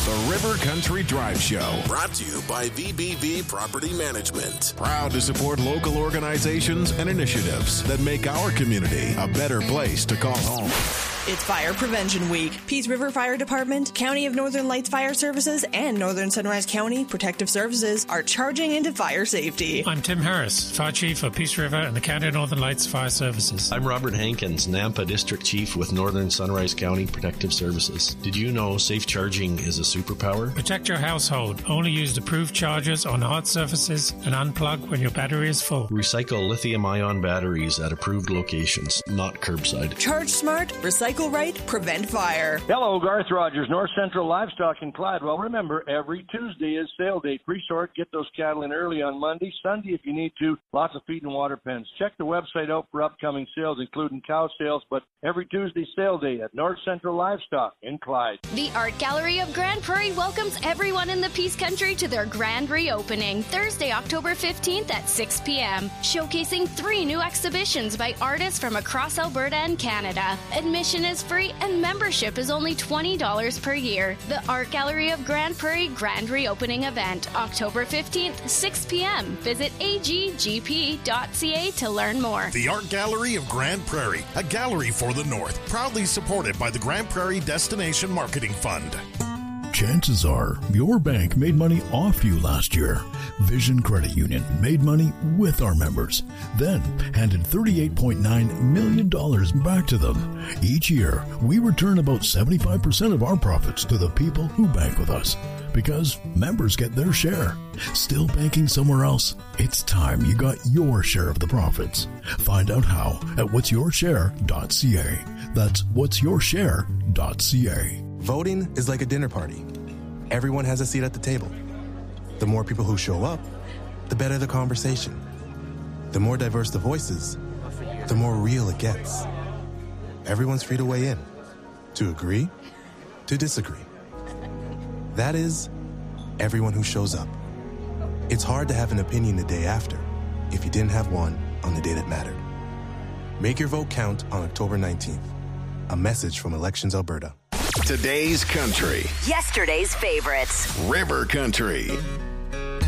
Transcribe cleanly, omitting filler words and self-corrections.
The River Country Drive Show. Brought to you by VBV Property Management. Proud to support local organizations and initiatives that make our community a better place to call home. It's Fire Prevention Week. Peace River Fire Department, County of Northern Lights Fire Services, and Northern Sunrise County Protective Services are charging into fire safety. I'm Tim Harris, Fire Chief for Peace River and the County of Northern Lights Fire Services. I'm Robert Hankins, Nampa District Chief with Northern Sunrise County Protective Services. Did you know safe charging is a superpower? Protect your household. Only use approved chargers on hard surfaces and unplug when your battery is full. Recycle lithium-ion batteries at approved locations, not curbside. Charge smart, recycle right, prevent fire. Hello, Garth Rogers, North Central Livestock in Clyde. Well, remember, every Tuesday is sale day. Pre-sort, get those cattle in early on Monday. Sunday, if you need to, lots of feed and water pens. Check the website out for upcoming sales, including cow sales, but every Tuesday sale day at North Central Livestock in Clyde. The Art Gallery of Grand Prairie welcomes everyone in the Peace Country to their grand reopening, Thursday, October 15th at 6 p.m., showcasing 3 new exhibitions by artists from across Alberta and Canada. Admission is free and membership is only $20 per year. The Art Gallery of Grand Prairie Grand Reopening Event, October 15th, 6 p.m. Visit aggp.ca to learn more. The Art Gallery of Grand Prairie, a gallery for the North, proudly supported by the Grand Prairie Destination Marketing Fund. Chances are your bank made money off you last year. Vision Credit Union made money with our members, then handed $38.9 million back to them. Each year, we return about 75% of our profits to the people who bank with us, because members get their share. Still banking somewhere else? It's time you got your share of the profits. Find out how at whatsyourshare.ca. That's whatsyourshare.ca. Voting is like a dinner party. Everyone has a seat at the table. The more people who show up, the better the conversation. The more diverse the voices, the more real it gets. Everyone's free to weigh in, to agree, to disagree. That is, everyone who shows up. It's hard to have an opinion the day after if you didn't have one on the day that mattered. Make your vote count on October 19th. A message from Elections Alberta. Today's country. Yesterday's favorites. River Country.